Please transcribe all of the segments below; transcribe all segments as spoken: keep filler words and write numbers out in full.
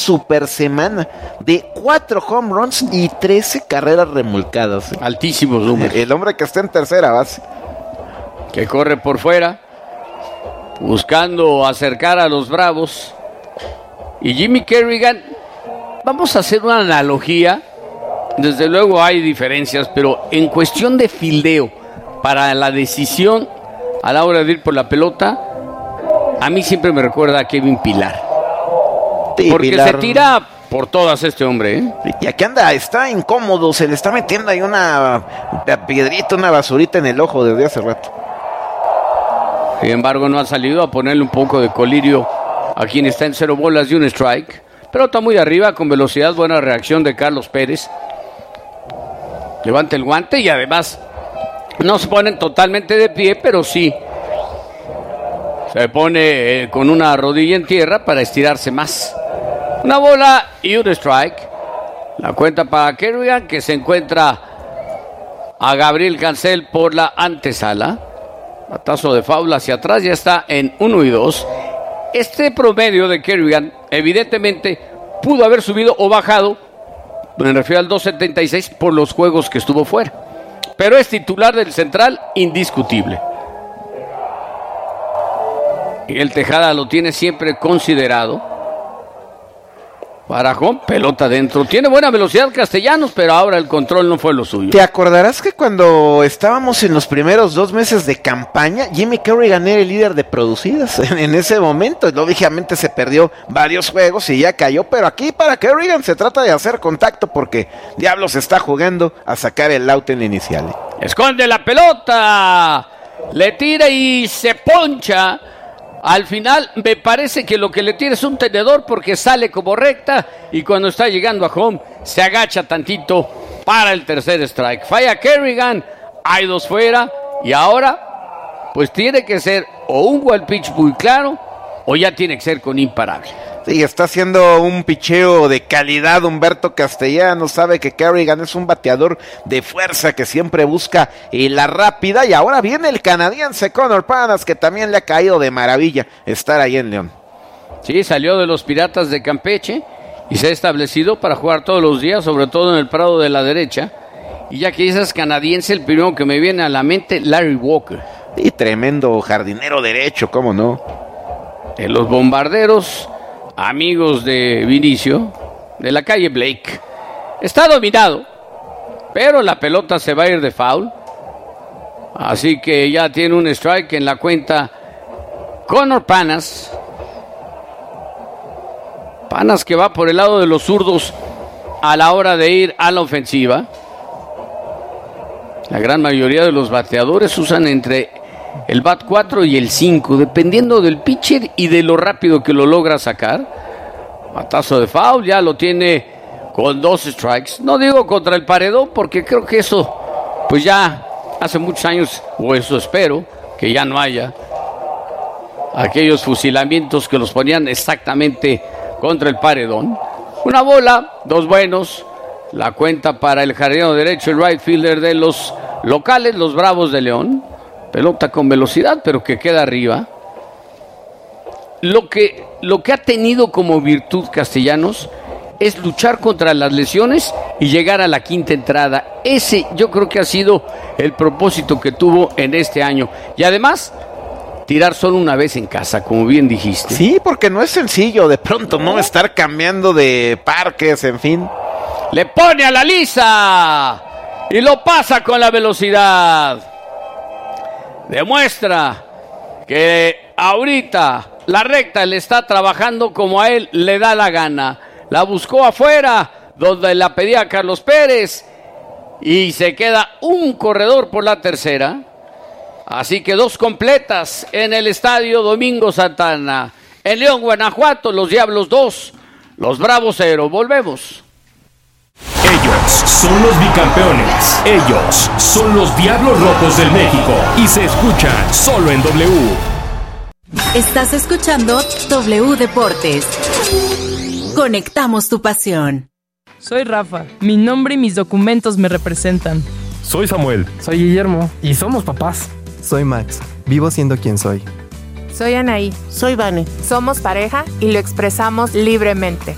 super semana de cuatro home runs y trece carreras remolcadas. Altísimos números. El hombre que está en tercera base. Que corre por fuera, buscando acercar a los Bravos. Y Jimmy Kerrigan, vamos a hacer una analogía. Desde luego hay diferencias, pero en cuestión de fildeo, para la decisión a la hora de ir por la pelota, a mí siempre me recuerda a Kevin Pillar. Sí, porque Pilar... se tira por todas este hombre, ¿eh? Y aquí anda, está incómodo, se le está metiendo ahí una piedrita, una basurita en el ojo desde hace rato. Sin embargo, no ha salido a ponerle un poco de colirio a quien está en cero bolas y un strike. Pelota muy arriba, con velocidad, buena reacción de Carlos Pérez. Levanta el guante y además no se ponen totalmente de pie, pero sí se pone eh, con una rodilla en tierra para estirarse más. Una bola y un strike. La cuenta para Kerrigan, que se encuentra a Gabriel Cancel por la antesala. Batazo de foul hacia atrás, ya está en uno y dos. Este promedio de Kerrigan evidentemente pudo haber subido o bajado, me refiero al dos setenta y seis, por los juegos que estuvo fuera. Pero es titular del central indiscutible. Y el Tejada lo tiene siempre considerado. Barajón, pelota dentro. Tiene buena velocidad Castellanos, pero ahora el control no fue lo suyo. ¿Te acordarás que cuando estábamos en los primeros dos meses de campaña, Jimmy Kerrigan era el líder de producidas en, en ese momento? Lógicamente se perdió varios juegos y ya cayó, pero aquí para Kerrigan se trata de hacer contacto porque Diablos está jugando a sacar el out en la inicial. Esconde la pelota, le tira y se poncha. Al final me parece que lo que le tira es un tenedor porque sale como recta y cuando está llegando a home se agacha tantito para el tercer strike. Falla Kerrigan, hay dos fuera y ahora pues tiene que ser o un wild pitch muy claro o ya tiene que ser con imparable. Sí, está haciendo un picheo de calidad Humberto Castellanos, sabe que Kerrigan es un bateador de fuerza que siempre busca eh, la rápida, y ahora viene el canadiense Connor Panas, que también le ha caído de maravilla estar ahí en León. Sí, salió de los Piratas de Campeche y se ha establecido para jugar todos los días, sobre todo en el Prado de la derecha, y ya que dices canadiense, el primero que me viene a la mente, Larry Walker. Y tremendo jardinero derecho, cómo no. En los Bombarderos, amigos de Vinicio, de la calle Blake, está dominado, pero la pelota se va a ir de foul, así que ya tiene un strike en la cuenta Connor Panas. Panas que va por el lado de los zurdos a la hora de ir a la ofensiva. La gran mayoría de los bateadores usan entre el bat cuatro y el cinco, dependiendo del pitcher y de lo rápido que lo logra sacar. Batazo de foul, ya lo tiene con dos strikes. No digo contra el paredón, porque creo que eso, pues ya hace muchos años, o eso espero, que ya no haya aquellos fusilamientos que los ponían exactamente contra el paredón. Una bola, dos buenos. La cuenta para el jardinero derecho, el right fielder de los locales, los Bravos de León. Pelota con velocidad, pero que queda arriba. Lo que, lo que ha tenido como virtud Castellanos es luchar contra las lesiones y llegar a la quinta entrada. Ese yo creo que ha sido el propósito que tuvo en este año. Y además, tirar solo una vez en casa, como bien dijiste. Sí, porque no es sencillo de pronto no estar cambiando de parques, en fin. Le pone a la lisa y lo pasa con la velocidad. Demuestra que ahorita la recta le está trabajando como a él le da la gana. La buscó afuera, donde la pedía Carlos Pérez, y se queda un corredor por la tercera. Así que dos completas en el estadio Domingo Santana. En León, Guanajuato, los Diablos dos, los Bravos cero. Volvemos. Ellos son los bicampeones. Ellos son los Diablos Rojos del México. Y se escuchan solo en W. Estás escuchando W Deportes. Conectamos tu pasión. Soy Rafa. Mi nombre y mis documentos me representan. Soy Samuel. Soy Guillermo. Y somos papás. Soy Max. Vivo siendo quien soy. Soy Anaí. Soy Vane. Somos pareja y lo expresamos libremente.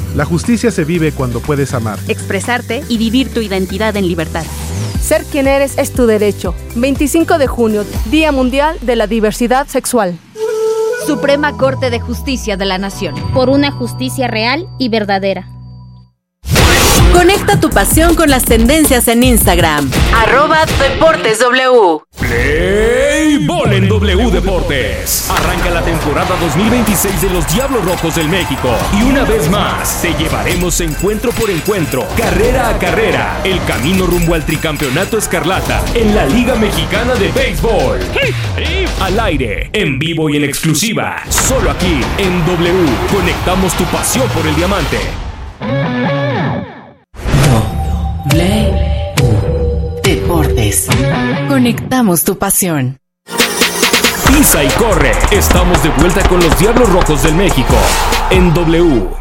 La justicia se vive cuando puedes amar, expresarte y vivir tu identidad en libertad. Ser quien eres es tu derecho. veinticinco de junio, Día Mundial de la Diversidad Sexual. Suprema Corte de Justicia de la Nación. Por una justicia real y verdadera. Conecta tu pasión con las tendencias en Instagram. Arroba Deportes W. Play Ball en W Deportes. Arranca la temporada dos mil veintiséis de los Diablos Rojos del México. Y una vez más, te llevaremos encuentro por encuentro, carrera a carrera, el camino rumbo al tricampeonato escarlata en la Liga Mexicana de Béisbol. Al aire, en vivo y en exclusiva, solo aquí en W. Conectamos tu pasión por el diamante. W Deportes. Conectamos tu pasión. Pisa y corre. Estamos de vuelta con los Diablos Rojos del México en W.